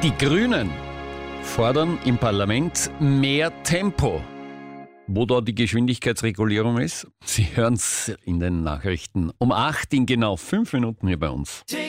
Die Grünen fordern im Parlament mehr Tempo. Wo da die Geschwindigkeitsregulierung ist, Sie hören es in den Nachrichten um 8 in genau 5 Minuten hier bei uns.